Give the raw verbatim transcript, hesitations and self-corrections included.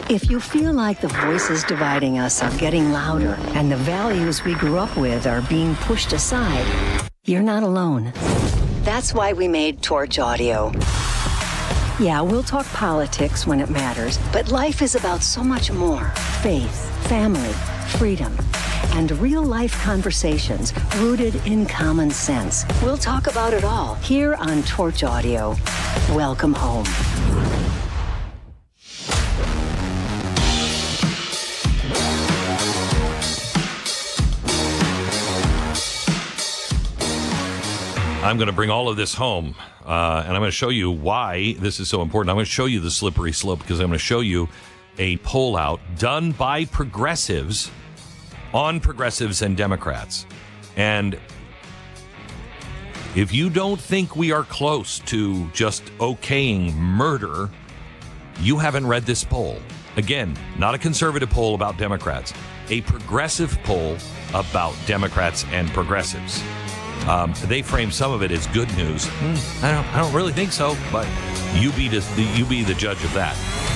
If you feel like the voices dividing us are getting louder and the values we grew up with are being pushed aside, you're not alone. That's why we made Torch Audio. Yeah, we'll talk politics when it matters, but life is about so much more. Faith, family, freedom, and real-life conversations rooted in common sense. We'll talk about it all here on Torch Audio. Welcome home. I'm going to bring all of this home, uh, and I'm going to show you why this is so important. I'm going to show you the slippery slope because I'm going to show you a poll out done by progressives on progressives and Democrats. And if you don't think we are close to just okaying murder, you haven't read this poll. Again, not a conservative poll about Democrats, a progressive poll about Democrats and progressives. Um, they frame some of it as good news. Mm, I don't. I don't really think so. But you be the you be the judge of that.